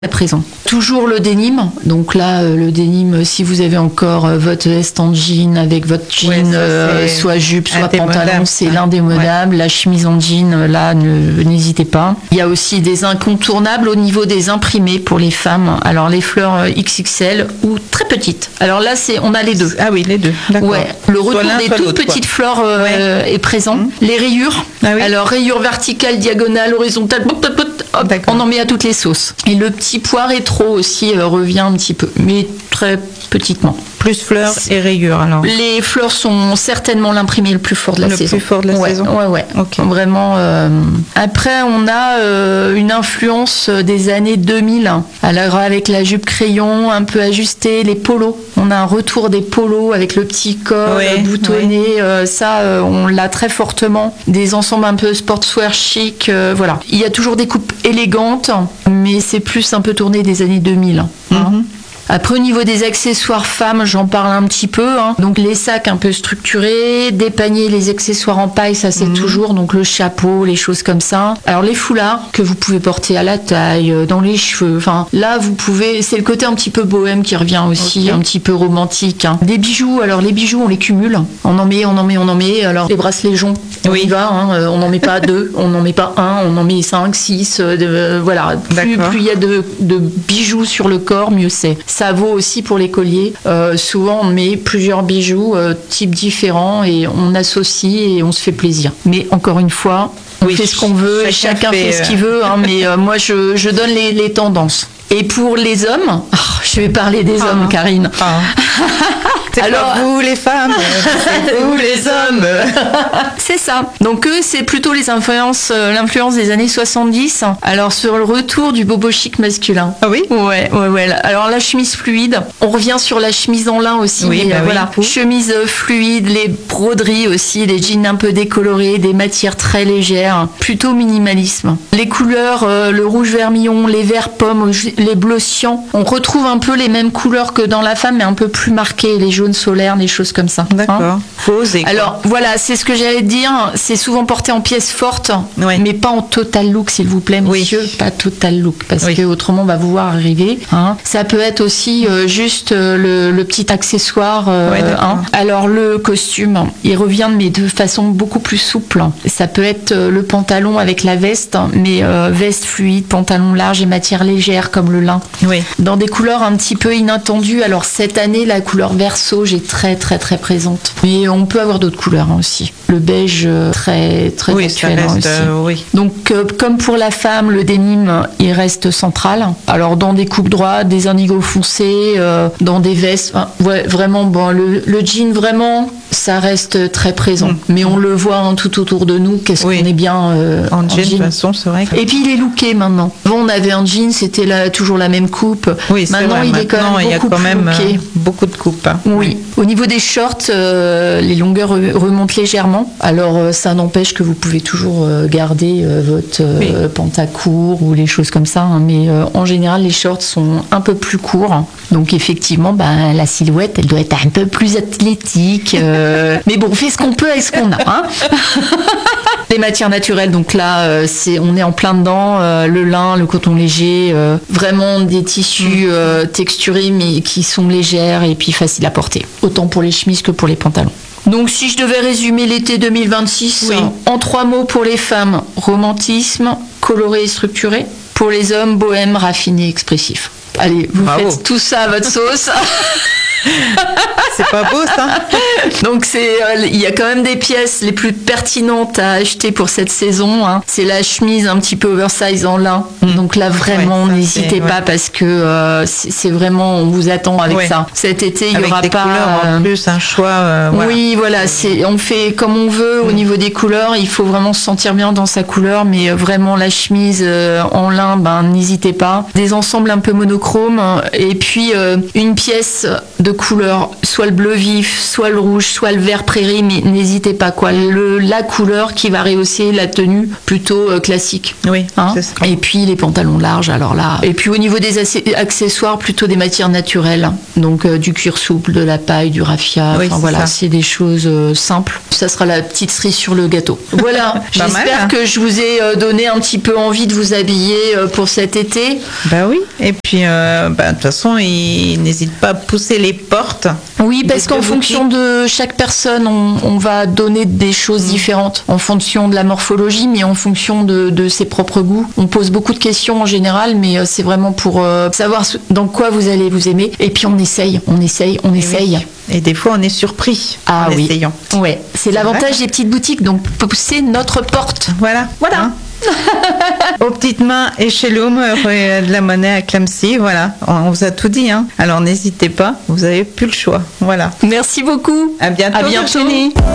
présent. Toujours le denim, donc là le denim, si vous avez encore votre veste en jean avec votre jean, soit jupe, soit pantalon, c'est l'indémodable. La chemise en jean, là n'hésitez pas. Il y a aussi des incontournables au niveau des imprimés pour les femmes. Alors les fleurs XXL ou très petites. Alors là on a les deux. Ah oui, les deux. D'accord. Ouais, le retour des toutes petites fleurs est présent. Les rayures. Ah oui. Alors rayures verticales, diagonales, horizontales. Hop, on en met à toutes les sauces. Et le petit pois rétro aussi revient un petit peu, mais très petitement. Plus fleurs et rayures alors. Les fleurs sont certainement l'imprimé le plus fort de la saison. Le plus fort de la saison. Ouais. Okay. Vraiment. Après, on a une influence des années 2000. Alors avec la jupe crayon, un peu ajustée, les polos. On a un retour des polos avec le petit col boutonné. On l'a très fortement. Des ensembles un peu sportswear chic. Voilà. Il y a toujours des coupes élégantes, mais c'est plus un peu tourné des années 2000. Après, au niveau des accessoires femmes, j'en parle un petit peu. Donc, les sacs un peu structurés, des paniers, les accessoires en paille, ça c'est toujours. Donc, le chapeau, les choses comme ça. Alors, les foulards que vous pouvez porter à la taille, dans les cheveux. Enfin, là, vous pouvez. C'est le côté un petit peu bohème qui revient aussi, un petit peu romantique. Des bijoux. Alors, les bijoux, on les cumule. On en met. Alors, les bracelets joncs, on y va. On n'en met pas 2, on n'en met pas 1, on en met 5, 6. Voilà. Plus il y a de bijoux sur le corps, mieux c'est. Ça vaut aussi pour les colliers. Souvent, on met plusieurs bijoux types différents et on associe et on se fait plaisir. Mais encore une fois, on fait ce qu'on veut, chacun fait ce qu'il veut. Mais moi, je donne les tendances. Et pour les hommes, je vais parler des hommes, Karine. C'est alors pas vous les femmes, c'est vous les hommes. C'est ça. Donc eux, c'est plutôt l'influence des années 70. Alors sur le retour du bobo chic masculin. Ah oui. Ouais. Alors la chemise fluide. On revient sur la chemise en lin aussi. Oui, voilà. Chemise fluide, les broderies aussi, les jeans un peu décolorés, des matières très légères, plutôt minimalisme. Les couleurs, le rouge vermillon, les verts pommes, les bleus cyan. On retrouve un peu les mêmes couleurs que dans la femme, mais un peu plus marquées. Les jaunes solaires, des choses comme ça. D'accord. Faut oser. Alors voilà, c'est ce que j'allais dire. C'est souvent porté en pièces fortes, mais pas en total look, s'il vous plaît, monsieur. Pas total look, parce que autrement on va vous voir arriver. Ça peut être aussi juste le petit accessoire. Alors le costume, il revient mais de façon beaucoup plus souple. Ça peut être le pantalon avec la veste, mais veste fluide, pantalon large et matière légère comme le lin. Oui. Dans des couleurs un petit peu inattendues. Alors cette année, la couleur vert sauge est très très très présente. Mais on peut avoir d'autres couleurs aussi. Le beige très très actuel aussi. Donc comme pour la femme, le denim il reste central. Alors dans des coupes droites, des indigos foncés, dans des vestes, vraiment le jean vraiment ça reste très présent. Mais on le voit tout autour de nous. Qu'est-ce qu'on est bien en jean de toute façon, c'est vrai. Et puis il est looké maintenant. Avant on avait un jean, c'était toujours la même coupe. Oui, maintenant il est quand même looké. Beaucoup de coupes. Oui. Au niveau des shorts, les longueurs remontent légèrement. Alors ça n'empêche que vous pouvez toujours garder votre pantacourt ou les choses comme ça. Mais en général, les shorts sont un peu plus courts. Donc effectivement, la silhouette, elle doit être un peu plus athlétique. Mais bon, on fait ce qu'on peut avec ce qu'on a. Les matières naturelles, donc là, on est en plein dedans. Le lin, le coton léger, vraiment des tissus texturés mais qui sont légères et puis faciles à porter. Autant pour les chemises que pour les pantalons. Donc si je devais résumer l'été 2026 en 3 mots pour les femmes, romantisme, coloré et structuré. Pour les hommes, bohème, raffiné, expressif. Allez, vous faites tout ça à votre sauce. C'est pas beau ça. Donc il y a quand même des pièces les plus pertinentes à acheter pour cette saison. C'est la chemise un petit peu oversize en lin. Donc là vraiment n'hésitez pas parce que c'est vraiment on vous attend avec ça. Cet été il y aura pas couleurs, en plus un choix. Oui voilà, on fait comme on veut au niveau des couleurs. Il faut vraiment se sentir bien dans sa couleur, mais vraiment la chemise en lin, n'hésitez pas. Des ensembles un peu monochromes et puis une pièce de de couleurs, soit le bleu vif, soit le rouge, soit le vert prairie, mais n'hésitez pas, quoi. La couleur qui va rehausser la tenue plutôt classique. Oui, hein. c'est ça. Et puis les pantalons larges, alors là. Et puis au niveau des accessoires, plutôt des matières naturelles. Donc du cuir souple, de la paille, du raffia. Oui, enfin c'est voilà, ça. c'est des choses simples. Ça sera la petite cerise sur le gâteau. Voilà, Pas mal, j'espère hein. que je vous ai donné un petit peu envie de vous habiller pour cet été. Bah oui, et puis de toute façon, il n'hésite pas à pousser les portes. Oui, parce Des qu'en deux fonction de chaque personne, on va donner des choses différentes en fonction de la morphologie, mais en fonction de ses propres goûts. On pose beaucoup de questions en général, mais c'est vraiment pour savoir dans quoi vous allez vous aimer. Et puis on essaye. Oui. Et des fois, on est surpris en essayant. Ouais, c'est l'avantage des petites boutiques, donc pousser notre porte. Voilà. Voilà. Aux petites mains et chez l'homme, de la monnaie à Clamecy, voilà. On vous a tout dit, hein. Alors n'hésitez pas, vous avez plus le choix. Voilà. Merci beaucoup. À bientôt, À bientôt. Virginie.